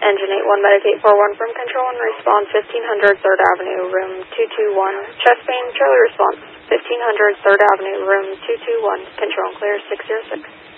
Engine 81, Medicaid 41 from control and response 1500 3rd Avenue, room 221. Chest pain, Charlie response 1500 3rd Avenue, room 221. Control and clear 606.